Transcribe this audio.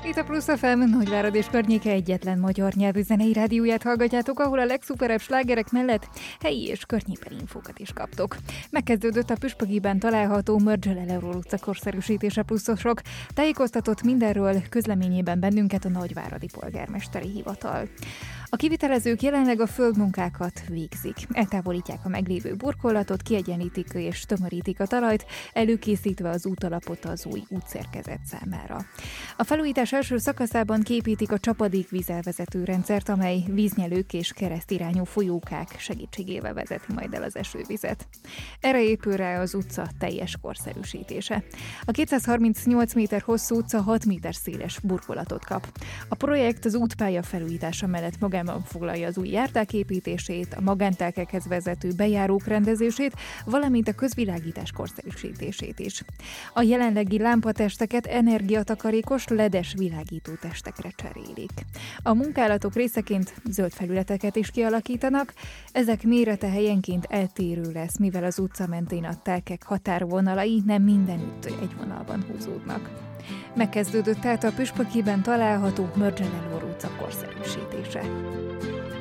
Itt a Plusz FM Nagyvárad és környéke egyetlen magyar nyelvű zenei rádióját hallgatjátok, ahol a legszuperebb slágerek mellett helyi és környékbeli infókat is kaptok. Megkezdődött a Püspökiben található Mörgel Leóról utca korszerűsítése pluszosok. Tájékoztatott mindenről közleményében bennünket a nagyváradi polgármesteri hivatal. A kivitelezők jelenleg a földmunkákat végzik. Eltávolítják a meglévő burkolatot, kiegyenítik és tömörítik a talajt, előkészítve az útalapot az új útszerkezet számára. A felújítás első szakaszában képítik a csapadékvízelvezető rendszert, amely víznyelők és keresztirányú folyókák segítségével vezeti majd el az esővizet. Erre épül rá az utca teljes korszerűsítése. A 238 méter hosszú utca 6 méter széles burkolatot kap. A projekt az útpálya felújítása mellett magában foglalja az új járdák építését, a magántelkekhez vezető bejárók rendezését, valamint a közvilágítás korszerűsítését is. A jelenlegi lámpatesteket energiatakarékos LED-es világító testekre cserélik. A munkálatok részeként zöld felületeket is kialakítanak, ezek mérete helyenként eltérő lesz, mivel az utca mentén a telkek határvonalai nem mindenütt egy vonalban húzódnak. Megkezdődött tehát a Püspökiben található Mörgel Leóról utca korszerűsítése.